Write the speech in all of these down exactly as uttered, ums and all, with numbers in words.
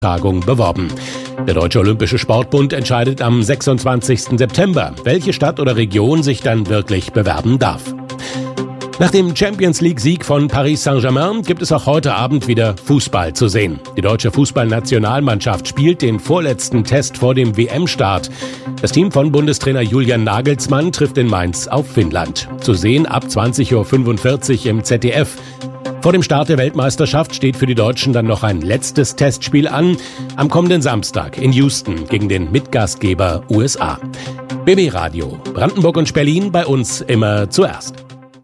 Tagung beworben. Der Deutsche Olympische Sportbund entscheidet am sechsundzwanzigsten September, welche Stadt oder Region sich dann wirklich bewerben darf. Nach dem Champions-League-Sieg von Paris Saint-Germain gibt es auch heute Abend wieder Fußball zu sehen. Die deutsche Fußballnationalmannschaft spielt den vorletzten Test vor dem W M-Start. Das Team von Bundestrainer Julian Nagelsmann trifft in Mainz auf Finnland. Zu sehen ab zwanzig Uhr fünfundvierzig im Z D F. Vor dem Start der Weltmeisterschaft steht für die Deutschen dann noch ein letztes Testspiel an, am kommenden Samstag in Houston gegen den Mitgastgeber U S A. B B Radio, Brandenburg und Berlin, bei uns immer zuerst.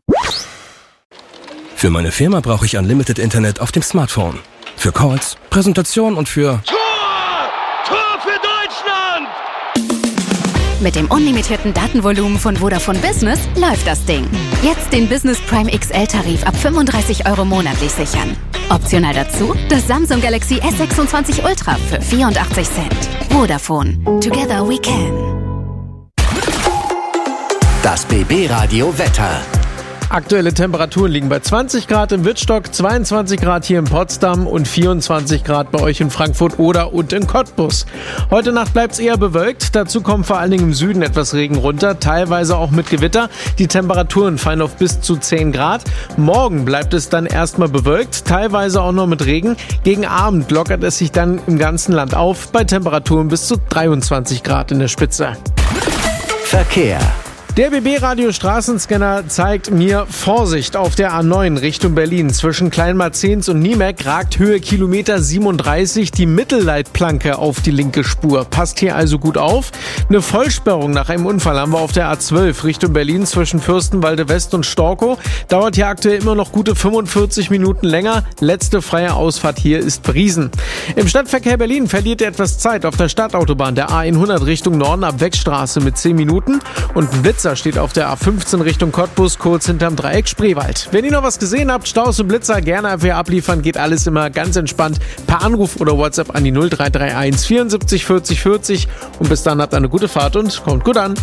Für meine Firma brauche ich Unlimited Internet auf dem Smartphone. Für Calls, Präsentation und für... Tor! Tor für Deutschland! Mit dem unlimitierten Datenvolumen von Vodafone Business läuft das Ding. Jetzt den Business Prime X L-Tarif ab fünfunddreißig Euro monatlich sichern. Optional dazu das Samsung Galaxy S sechsundzwanzig Ultra für vierundachtzig Cent. Vodafone. Together we can. Das B B Radio Wetter. Aktuelle Temperaturen liegen bei zwanzig Grad im Wittstock, zweiundzwanzig Grad hier in Potsdam und vierundzwanzig Grad bei euch in Frankfurt oder und in Cottbus. Heute Nacht bleibt es eher bewölkt, dazu kommt vor allen Dingen im Süden etwas Regen runter, teilweise auch mit Gewitter. Die Temperaturen fallen auf bis zu zehn Grad. Morgen bleibt es dann erstmal bewölkt, teilweise auch noch mit Regen. Gegen Abend lockert es sich dann im ganzen Land auf, bei Temperaturen bis zu dreiundzwanzig Grad in der Spitze. Verkehr. Der B B-Radio Straßenscanner zeigt mir Vorsicht auf der A neun Richtung Berlin. Zwischen Kleinmarzens und Niemek ragt Höhe Kilometer siebenunddreißig die Mittelleitplanke auf die linke Spur. Passt hier also gut auf. Eine Vollsperrung nach einem Unfall haben wir auf der A zwölf Richtung Berlin zwischen Fürstenwalde West und Storkow. Dauert hier aktuell immer noch gute fünfundvierzig Minuten länger. Letzte freie Ausfahrt hier ist Briesen. Im Stadtverkehr Berlin verliert ihr etwas Zeit auf der Stadtautobahn der A hundert Richtung Norden ab Wegstraße mit zehn Minuten und ein Blitzer steht auf der A fünfzehn Richtung Cottbus, kurz hinterm Dreieck Spreewald. Wenn ihr noch was gesehen habt, Staus und Blitzer, gerne einfach abliefern, geht alles immer ganz entspannt per Anruf oder WhatsApp an die null drei drei eins vierundsiebzig vierzig vierzig und bis dann habt eine gute Fahrt und kommt gut an.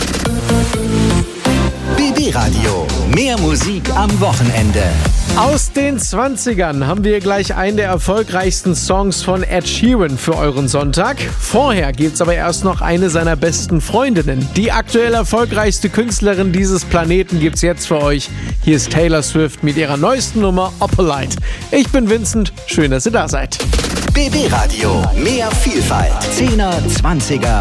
B B Radio, mehr Musik am Wochenende. Aus den zwanzigern haben wir gleich einen der erfolgreichsten Songs von Ed Sheeran für euren Sonntag. Vorher gibt's aber erst noch eine seiner besten Freundinnen. Die aktuell erfolgreichste Künstlerin dieses Planeten gibt's jetzt für euch. Hier ist Taylor Swift mit ihrer neuesten Nummer Opalite. Ich bin Vincent, schön, dass ihr da seid. B B Radio, mehr Vielfalt. zehner, zwanziger